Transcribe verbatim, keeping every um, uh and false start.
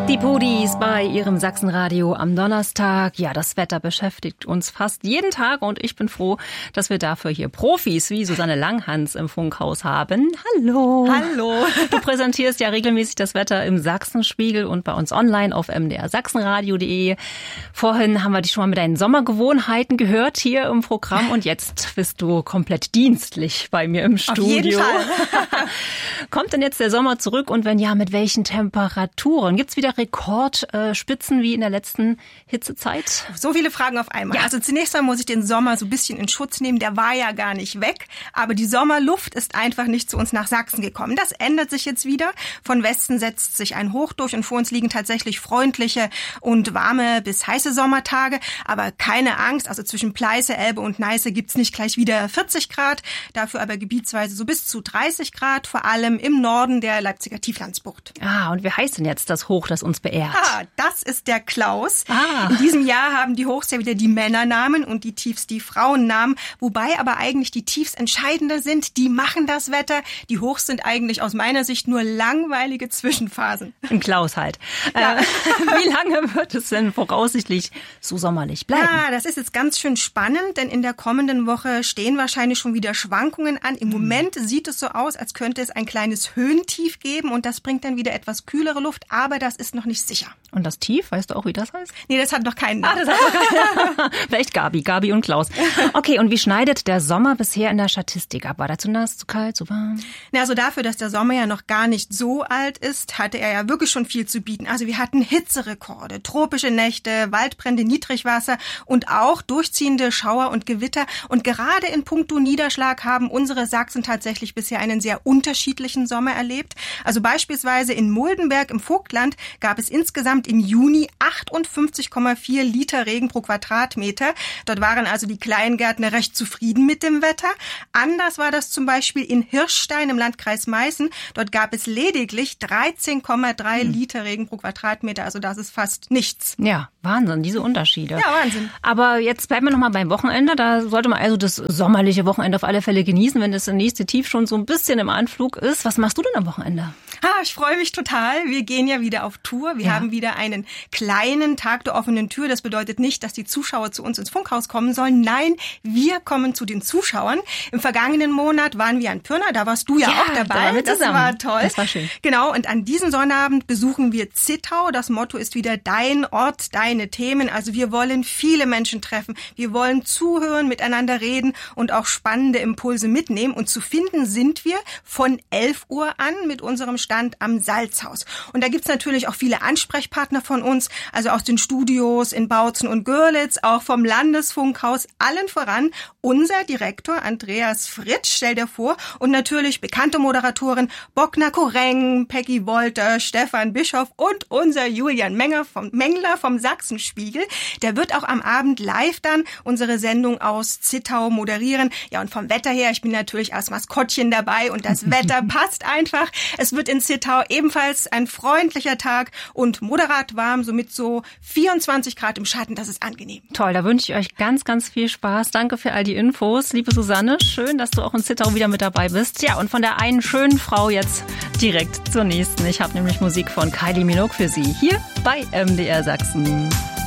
Die Pudis bei ihrem Sachsenradio am Donnerstag. Ja, das Wetter beschäftigt uns fast jeden Tag und ich bin froh, dass wir dafür hier Profis wie Susanne Langhans im Funkhaus haben. Hallo. Hallo. Du präsentierst ja regelmäßig das Wetter im Sachsenspiegel und bei uns online auf m d r sachsenradio punkt d e. Vorhin haben wir dich schon mal mit deinen Sommergewohnheiten gehört hier im Programm und jetzt bist du komplett dienstlich bei mir im Studio. Auf jeden Fall. Kommt denn jetzt der Sommer zurück und wenn ja, mit welchen Temperaturen? Gibt's wieder Rekordspitzen wie in der letzten Hitzezeit? So viele Fragen auf einmal. Ja. Also zunächst mal muss ich den Sommer so ein bisschen in Schutz nehmen. Der war ja gar nicht weg. Aber die Sommerluft ist einfach nicht zu uns nach Sachsen gekommen. Das ändert sich jetzt wieder. Von Westen setzt sich ein Hoch durch und vor uns liegen tatsächlich freundliche und warme bis heiße Sommertage. Aber keine Angst, also zwischen Pleiße, Elbe und Neiße gibt's nicht gleich wieder vierzig Grad. Dafür aber gebietsweise so bis zu dreißig Grad, vor allem im Norden der Leipziger Tieflandsbucht. Ah, und wie heißt denn jetzt das Hoch, das uns beehrt? Ah, das ist der Klaus. Ah. In diesem Jahr haben die Hochs ja wieder die Männernamen und die Tiefs die Frauennamen, wobei aber eigentlich die Tiefs entscheidender sind. Die machen das Wetter. Die Hochs sind eigentlich aus meiner Sicht nur langweilige Zwischenphasen. Ein Klaus halt. Ja. Äh, wie lange wird es denn voraussichtlich so sommerlich bleiben? Ja, das ist jetzt ganz schön spannend, denn in der kommenden Woche stehen wahrscheinlich schon wieder Schwankungen an. Im Moment sieht es so aus, als könnte es ein kleines Höhentief geben und das bringt dann wieder etwas kühlere Luft, aber das ist noch nicht sicher. Und das Tief, weißt du auch, wie das heißt? Nee, das hat noch keinen Namen. Ah, das hat noch Vielleicht Gabi, Gabi und Klaus. Okay, und wie schneidet der Sommer bisher in der Statistik ab? War der zu nass, zu kalt, zu warm? Na, also dafür, dass der Sommer ja noch gar nicht so alt ist, hatte er ja wirklich schon viel zu bieten. Also wir hatten Hitzerekorde, tropische Nächte, Waldbrände, Niedrigwasser und auch durchziehende Schauer und Gewitter. Und gerade in puncto Niederschlag haben unsere Sachsen tatsächlich bisher einen sehr unterschiedlichen Sommer erlebt. Also beispielsweise in Muldenberg im Vogtland gab es insgesamt im Juni achtundfünfzig Komma vier Liter Regen pro Quadratmeter. Dort waren also die Kleingärtner recht zufrieden mit dem Wetter. Anders war das zum Beispiel in Hirschstein im Landkreis Meißen. Dort gab es lediglich dreizehn Komma drei hm. Liter Regen pro Quadratmeter. Also das ist fast nichts. Ja, Wahnsinn, diese Unterschiede. Ja, Wahnsinn. Aber jetzt bleiben wir noch mal beim Wochenende. Da sollte man also das sommerliche Wochenende auf alle Fälle genießen, wenn das nächste Tief schon so ein bisschen im Anflug ist. Was machst du denn am Wochenende? Ah, ich freue mich total. Wir gehen ja wieder auf Tour. Wir ja. haben wieder einen kleinen Tag der offenen Tür. Das bedeutet nicht, dass die Zuschauer zu uns ins Funkhaus kommen sollen. Nein, wir kommen zu den Zuschauern. Im vergangenen Monat waren wir an Pirna. Da warst du ja, ja auch dabei. Da das war toll. Das war schön. Genau. Und an diesem Sonnabend besuchen wir Zittau. Das Motto ist wieder dein Ort, deine Themen. Also wir wollen viele Menschen treffen. Wir wollen zuhören, miteinander reden und auch spannende Impulse mitnehmen. Und zu finden sind wir von elf Uhr an mit unserem Stand am Salzhaus. Und da gibt's natürlich auch viele Ansprechpartner von uns, also aus den Studios in Bautzen und Görlitz, auch vom Landesfunkhaus, allen voran unser Direktor Andreas Fritsch, stell dir vor, und natürlich bekannte Moderatoren Bogner Koreng, Peggy Wolter, Stefan Bischoff und unser Julian Menger vom, Mengler vom Sachsenspiegel. Der wird auch am Abend live dann unsere Sendung aus Zittau moderieren. Ja, und vom Wetter her, ich bin natürlich als Maskottchen dabei und das Wetter passt einfach. Es wird in Zittau ebenfalls ein freundlicher Tag und moderat warm, somit so vierundzwanzig Grad im Schatten, das ist angenehm. Toll, da wünsche ich euch ganz, ganz viel Spaß. Danke für all die Infos, liebe Susanne. Schön, dass du auch in Zittau wieder mit dabei bist. Ja, und von der einen schönen Frau jetzt direkt zur nächsten. Ich habe nämlich Musik von Kylie Minogue für Sie hier bei M D R Sachsen.